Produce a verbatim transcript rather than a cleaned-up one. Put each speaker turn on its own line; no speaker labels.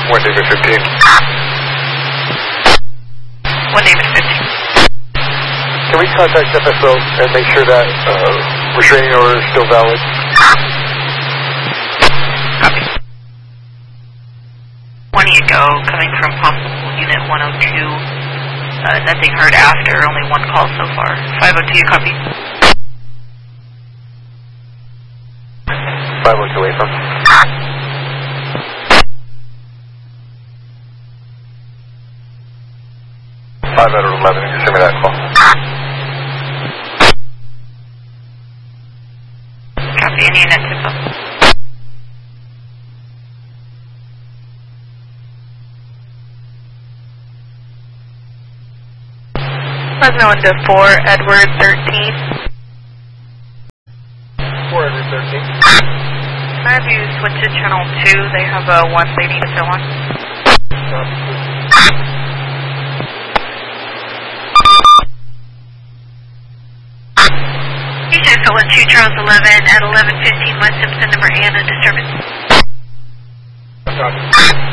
one David fifteen.
one David fifteen.
Can we contact F S O and make sure that uh, restraining order is still valid?
Copy. One ago, coming from possible unit one oh two. Uh, nothing heard after, only one call so far. five oh two, copy.
five oh two, affirm. five out of eleven, you can send me that call.
Copy, any unit tip up. Fresno into four, Edward thirteen.
four Edward thirteen.
Can I have you switch to channel two? They have a uh, one lady to fill on. You should fill in two Charles eleven at eleven fifteen West Simpson, number and a disturbance.
Copy.